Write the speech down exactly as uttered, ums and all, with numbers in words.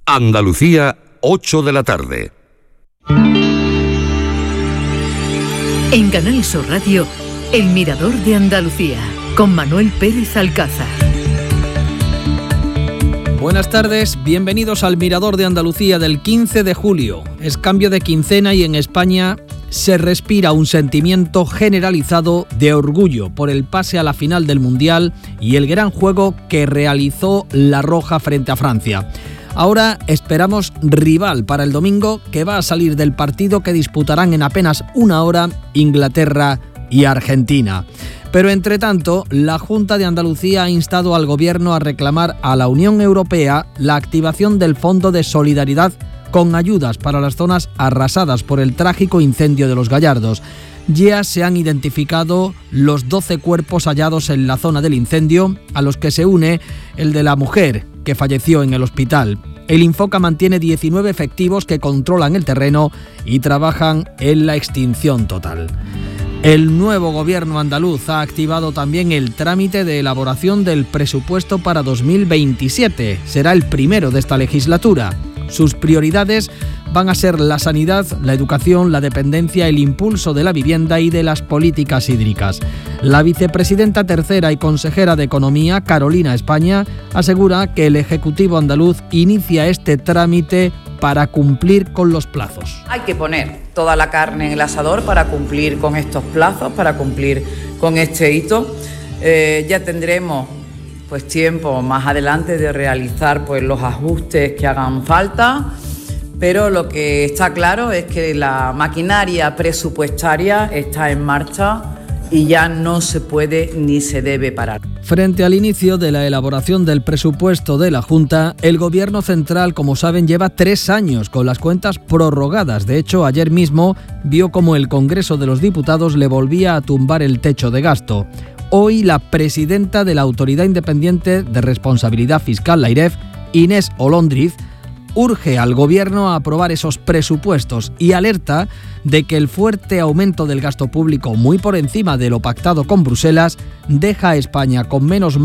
Andalucía, ocho de la tarde. En Canal Sur Radio, El Mirador de Andalucía, con Manuel Pérez Alcázar. Buenas tardes, bienvenidos al Mirador de Andalucía del quince de julio. Es cambio de quincena y en España se respira un sentimiento generalizado de orgullo por el pase a la final del Mundial y el gran juego que realizó la Roja frente a Francia. Ahora esperamos rival para el domingo, que va a salir del partido que disputarán en apenas una hora Inglaterra y Argentina. Pero entre tanto, la Junta de Andalucía ha instado al Gobierno a reclamar a la Unión Europea la activación del Fondo de Solidaridad con ayudas para las zonas arrasadas por el trágico incendio de Los Gallardos. Ya se han identificado los doce cuerpos hallados en la zona del incendio, a los que se une el de la mujer que falleció en el hospital. El Infoca mantiene diecinueve efectivos que controlan el terreno y trabajan en la extinción total. El nuevo gobierno andaluz ha activado también el trámite de elaboración del presupuesto para dos mil veintisiete. Será el primero de esta legislatura. Sus prioridades van a ser la sanidad, la educación, la dependencia, el impulso de la vivienda y de las políticas hídricas. La vicepresidenta tercera y consejera de Economía, Carolina España, asegura que el Ejecutivo andaluz inicia este trámite para cumplir con los plazos. Hay que poner toda la carne en el asador para cumplir con estos plazos, para cumplir con este hito. Eh, ya tendremos pues tiempo más adelante de realizar pues los ajustes que hagan falta, pero lo que está claro es que la maquinaria presupuestaria está en marcha y ya no se puede ni se debe parar. Frente al inicio de la elaboración del presupuesto de la Junta, el Gobierno central, como saben, lleva tres años con las cuentas prorrogadas. De hecho, ayer mismo vio como el Congreso de los Diputados le volvía a tumbar el techo de gasto. Hoy la presidenta de la Autoridad Independiente de Responsabilidad Fiscal, la AIREF, Inés Olóndriz, urge al Gobierno a aprobar esos presupuestos y alerta de que el fuerte aumento del gasto público, muy por encima de lo pactado con Bruselas, deja a España con menos